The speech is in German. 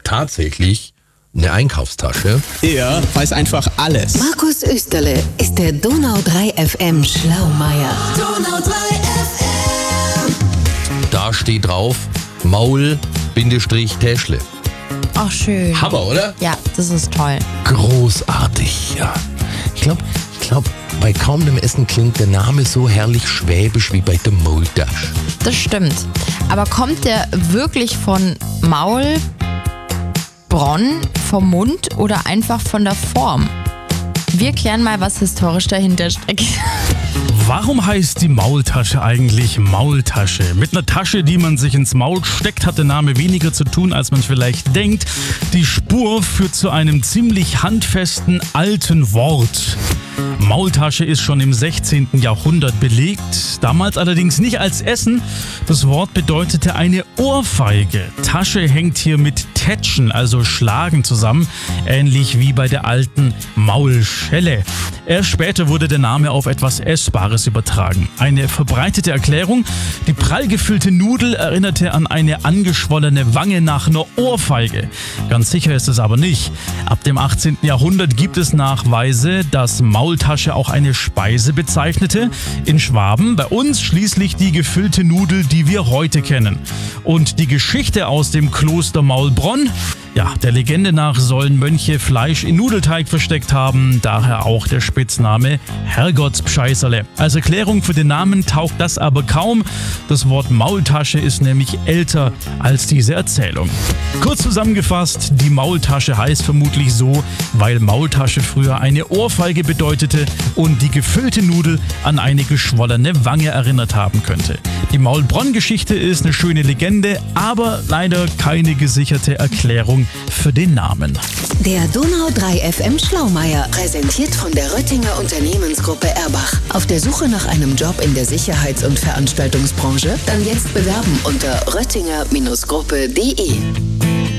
tatsächlich eine Einkaufstasche. Er weiß einfach alles. Markus Österle ist der Donau 3 FM Schlaumeier. Donau 3 FM. Da steht drauf Maul-Täschle. Ach, schön. Hammer, oder? Ja, das ist toll. Großartig, ja. Ich glaube, bei kaum einem Essen klingt der Name so herrlich schwäbisch wie bei der Maultasch. Das stimmt. Aber kommt der wirklich von Maul, Bronn, vom Mund oder einfach von der Form? Wir klären mal, was historisch dahinter steckt. Warum heißt die Maultasche eigentlich Maultasche? Mit einer Tasche, die man sich ins Maul steckt, hat der Name weniger zu tun, als man vielleicht denkt. Die Spur führt zu einem ziemlich handfesten alten Wort. Maultasche ist schon im 16. Jahrhundert belegt, damals allerdings nicht als Essen. Das Wort bedeutete eine Ohrfeige. Tasche hängt hier mit Tätschen, also Schlagen zusammen, ähnlich wie bei der alten Maulschelle. Erst später wurde der Name auf etwas Essbares übertragen. Eine verbreitete Erklärung: die prall gefüllte Nudel erinnerte an eine angeschwollene Wange nach einer Ohrfeige. Ganz sicher ist es aber nicht. Ab dem 18. Jahrhundert gibt es Nachweise, dass Maultasche auch eine Speise bezeichnete. In Schwaben, bei uns schließlich die gefüllte Nudel, die wir heute kennen. Und die Geschichte aus dem Kloster Maulbronn? Ja, der Legende nach sollen Mönche Fleisch in Nudelteig versteckt haben, daher auch der Spitzname Herrgottspscheißerle. Als Erklärung für den Namen taugt das aber kaum. Das Wort Maultasche ist nämlich älter als diese Erzählung. Kurz zusammengefasst, die Maultasche heißt vermutlich so, weil Maultasche früher eine Ohrfeige bedeutete und die gefüllte Nudel an eine geschwollene Wange erinnert haben könnte. Die Maulbronn-Geschichte ist eine schöne Legende, aber leider keine gesicherte Erklärung für den Namen. Der Donau 3 FM Schlaumeier, präsentiert von der Röttinger Unternehmensgruppe Erbach. Auf der Suche nach einem Job in der Sicherheits- und Veranstaltungsbranche? Dann jetzt bewerben unter röttinger-gruppe.de.